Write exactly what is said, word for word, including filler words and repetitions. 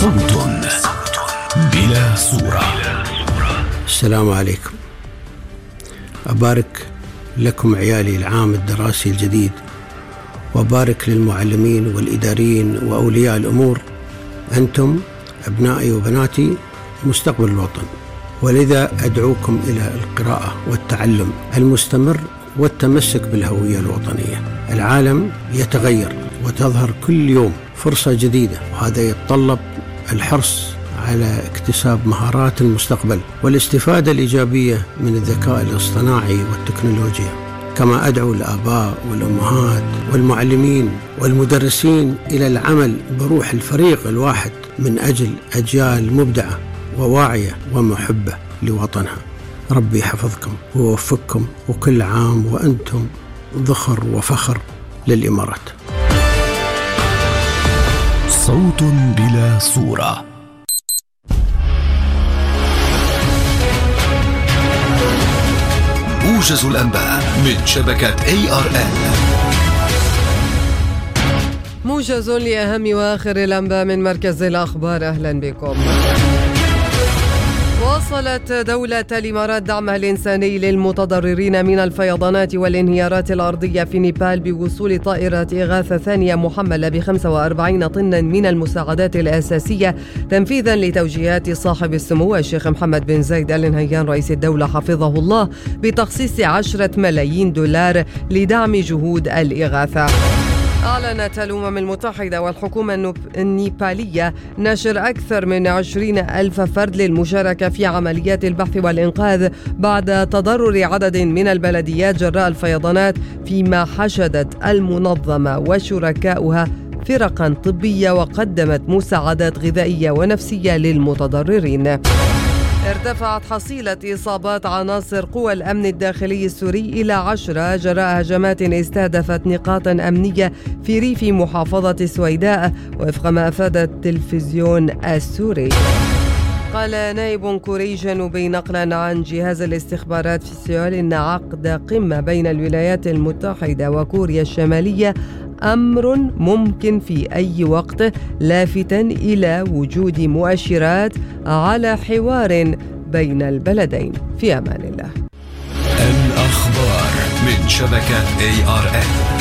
صوت بلا صورة. السلام عليكم. أبارك لكم عيالي العام الدراسي الجديد، وأبارك للمعلمين والإداريين وأولياء الأمور. أنتم أبنائي وبناتي مستقبل الوطن، ولذا أدعوكم إلى القراءة والتعلم المستمر والتمسك بالهوية الوطنية. العالم يتغير وتظهر كل يوم فرصة جديدة، وهذا يتطلب الحرص على اكتساب مهارات المستقبل والاستفادة الإيجابية من الذكاء الاصطناعي والتكنولوجيا. كما أدعو الآباء والأمهات والمعلمين والمدرسين إلى العمل بروح الفريق الواحد من أجل أجيال مبدعة وواعية ومحبة لوطنها. ربي يحفظكم ويوفقكم، وكل عام وأنتم ذخر وفخر للإمارات. صوت بلا صورة. موجز الأنباء من شبكة إيه آر إن. موجز لأهم وآخر الأنباء من مركز الأخبار. أهلا بكم. واصلت دولة الإمارات دعمها الإنساني للمتضررين من الفيضانات والانهيارات الأرضية في نيبال بوصول طائرة إغاثة ثانية محملة ب خمسة وأربعين طنا من المساعدات الأساسية، تنفيذا لتوجيهات صاحب السمو الشيخ محمد بن زايد آل نهيان رئيس الدولة حفظه الله بتخصيص عشرة ملايين دولار لدعم جهود الإغاثة. أعلنت الأمم المتحدة والحكومة النيبالية نشر أكثر من عشرين ألف فرد للمشاركة في عمليات البحث والإنقاذ بعد تضرر عدد من البلديات جراء الفيضانات، فيما حشدت المنظمة وشركاؤها فرقا طبية وقدمت مساعدات غذائية ونفسية للمتضررين. ارتفعت حصيلة إصابات عناصر قوى الأمن الداخلي السوري إلى عشرة جراء هجمات استهدفت نقاطا أمنية في ريف محافظة السويداء، وفق ما أفاد التلفزيون السوري. قال نائب كوري جنوبي نقلا عن جهاز الاستخبارات في سيول إن عقد قمة بين الولايات المتحدة وكوريا الشمالية أمر ممكن في أي وقت، لافتاً إلى وجود مؤشرات على حوار بين البلدين. في أمان الله. الأخبار من شبكة إيه آر إن.